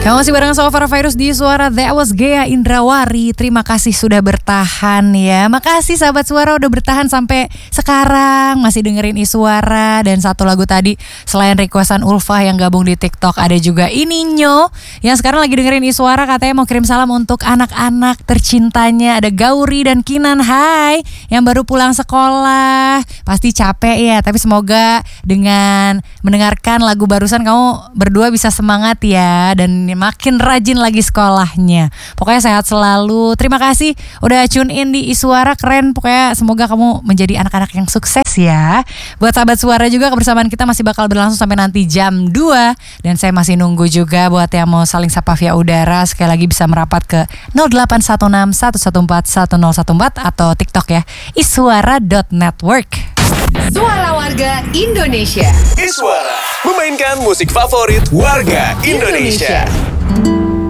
Kamu masih bareng sama Farah Virus di Suara. That was Gea Indrawari. Terima kasih sudah bertahan ya. Makasih sahabat Suara udah bertahan sampai sekarang masih dengerin Iswara. Dan satu lagu tadi selain requestan Ulfa yang gabung di TikTok, ada juga Ininyo yang sekarang lagi dengerin Iswara, katanya mau kirim salam untuk anak-anak tercintanya. Ada Gauri dan Kinan. Hai, yang baru pulang sekolah. Pasti capek ya, tapi semoga dengan mendengarkan lagu barusan kamu berdua bisa semangat ya dan makin rajin lagi sekolahnya. Pokoknya sehat selalu. Terima kasih udah tune in di Iswara, keren. Pokoknya semoga kamu menjadi anak-anak yang sukses ya. Buat sahabat Suara juga, kebersamaan kita masih bakal berlangsung sampai nanti jam 2. Dan saya masih nunggu juga buat yang mau saling sapa via udara. Sekali lagi bisa merapat ke 0816114114 atau TikTok ya, iswara.network. Suara Warga Indonesia. Iswara memainkan musik favorit warga Indonesia.